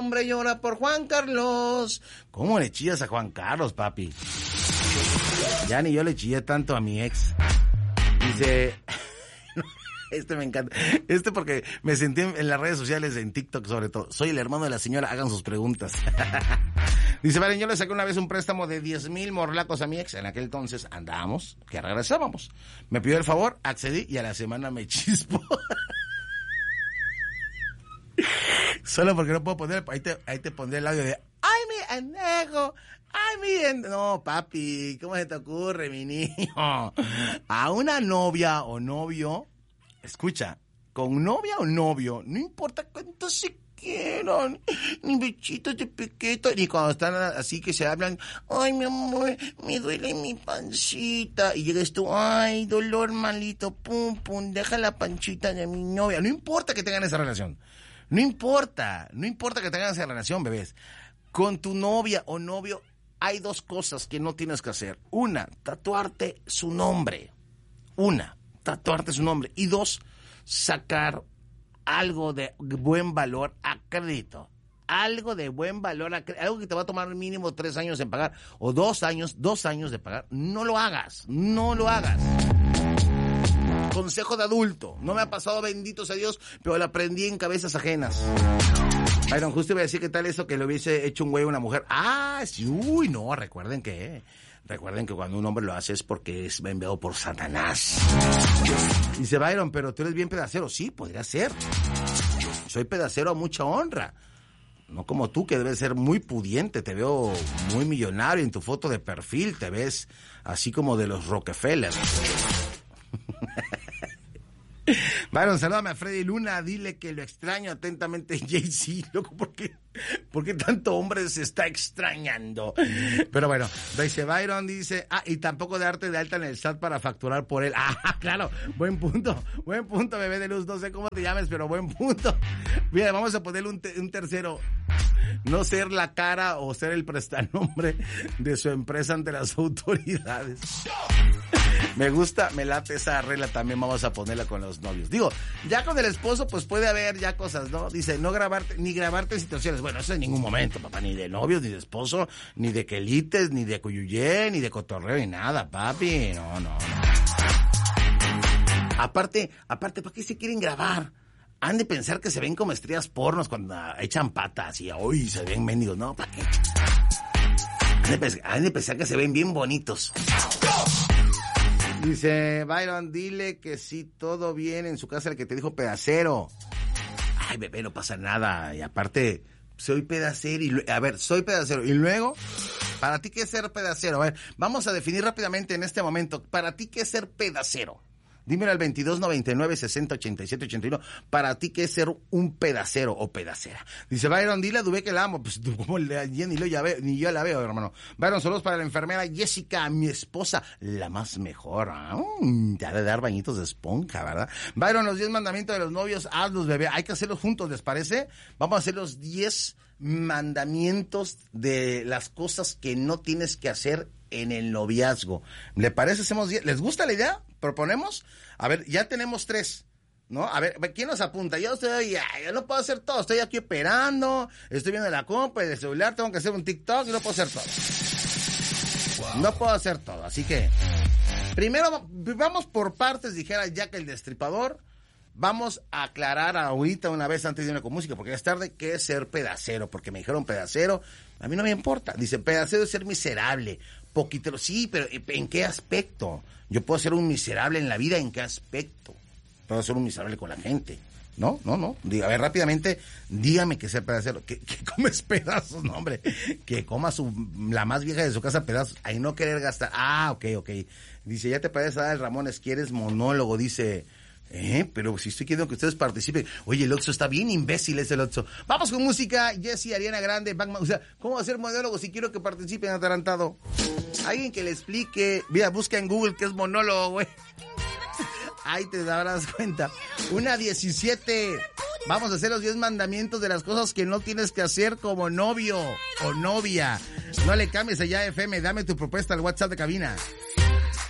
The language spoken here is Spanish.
hombre llora por Juan Carlos. ¿Cómo le chillas a Juan Carlos, papi? Ya ni yo le chillé tanto a mi ex. Dice... me encanta. Porque me sentí en las redes sociales, en TikTok sobre todo. Soy el hermano de la señora, hagan sus preguntas. Dice, vale, yo le saqué una vez un préstamo de 10,000 morlacos a mi ex. En aquel entonces andábamos, que regresábamos. Me pidió el favor, accedí y a la semana me chispó. Solo porque no puedo poner, ahí te pondré el audio de, ¡ay, mi anejo! ¡Ay, miren! No, papi, ¿cómo se te ocurre, mi niño? A una novia o novio, escucha, con novia o novio, no importa cuánto se quieran, ni bechitos de pequeño, ni cuando están así que se hablan, ¡ay, mi amor, me duele mi pancita! Y llegas tú, ¡ay, dolor malito! ¡Pum, pum! Deja la panchita de mi novia. No importa que tengan esa relación. No importa que tengan esa relación, bebés. Con tu novia o novio hay dos cosas que no tienes que hacer. Una, tatuarte su nombre. Y dos, sacar algo de buen valor a crédito. Algo de buen valor a crédito. Algo que te va a tomar mínimo 3 años en pagar. O 2 años de pagar. No lo hagas. Consejo de adulto. No me ha pasado, benditos a Dios, pero lo aprendí en cabezas ajenas. Byron, justo iba a decir que tal eso que le hubiese hecho un güey a una mujer. Ah, sí, uy, no, recuerden que cuando un hombre lo hace es porque es enviado por Satanás. Dice Byron, pero tú eres bien pedacero. Sí, podría ser. Soy pedacero a mucha honra. No como tú, que debes ser muy pudiente. Te veo muy millonario en tu foto de perfil. Te ves así como de los Rockefeller. Byron, salúdame a Freddy Luna, dile que lo extraño atentamente, Jay-Z, loco, ¿por qué tanto hombre se está extrañando? Pero bueno, dice Byron, dice, y tampoco darte de alta en el SAT para facturar por él. Ah, claro, buen punto, bebé de luz, no sé cómo te llames, pero buen punto. Mira, vamos a ponerle un tercero, no ser la cara o ser el prestanombre de su empresa ante las autoridades. Me gusta, me late esa regla, también vamos a ponerla con los novios. Digo, ya con el esposo, pues puede haber ya cosas, ¿no? Dice, no grabarte, ni grabarte en situaciones. Bueno, eso en ningún momento, papá, ni de novios, ni de esposo, ni de quelites, ni de cuyuyé, ni de cotorreo, ni nada, papi. No. Aparte, ¿para qué se quieren grabar? Han de pensar que se ven como estrellas pornos cuando echan patas y hoy se ven mendigos, ¿no? ¿Para qué? Han de pensar que se ven bien bonitos. Dice Byron, dile que sí, todo bien en su casa, el que te dijo pedacero. Ay, bebé, no pasa nada. Y aparte, soy pedacero. Soy pedacero. Y luego, ¿para ti qué es ser pedacero? A ver, vamos a definir rápidamente en este momento. ¿Para ti qué es ser pedacero? Dímelo al 2299-608781. ¿Para ti qué es ser un pedacero o pedacera? Dice Byron, dile a Dubé que la amo. Pues como ni yo la veo, hermano. Byron, saludos para la enfermera Jessica, mi esposa, la más mejor. Te ha de dar bañitos de esponja, ¿verdad? Byron, los 10 mandamientos de los novios, hazlos, bebé. Hay que hacerlos juntos, ¿les parece? Vamos a hacer los 10 mandamientos de las cosas que no tienes que hacer en el noviazgo. ¿Le parece? Hacemos 10. ¿Les gusta la idea? ¿Proponemos? A ver, ya tenemos 3, ¿no? A ver, ¿quién nos apunta? Yo no puedo hacer todo. Estoy aquí operando, estoy viendo la compa y el celular, tengo que hacer un TikTok y no puedo hacer todo. No puedo hacer todo, así que primero vamos por partes, dijera Jack el Destripador. Vamos a aclarar ahorita una vez antes de irme con música, porque es tarde, ¿qué es ser pedacero? Porque me dijeron pedacero, a mí no me importa. Dice, pedacero es ser miserable, poquito. Sí, pero ¿en qué aspecto? Yo puedo ser un miserable en la vida, ¿en qué aspecto? Puedo ser un miserable con la gente. No. A ver, rápidamente, dígame que sea pedacero. Que comes pedazos, no, hombre. Que coma la más vieja de su casa pedazos. Ahí no querer gastar. Ok. Dice, ya te parece a dar el Ramones, ¿quieres monólogo? Dice... pero si estoy queriendo que ustedes participen. Oye, el Oxxo está bien imbécil ese Oxxo. Vamos con música. Jessie, Ariana Grande, Batman. O sea, ¿cómo hacer monólogo si quiero que participen atarantado? Alguien que le explique. Mira, busca en Google qué es monólogo, güey. Ahí te darás cuenta. 1:17. Vamos a hacer los 10 mandamientos de las cosas que no tienes que hacer como novio o novia. No le cambies allá, FM. Dame tu propuesta al WhatsApp de cabina.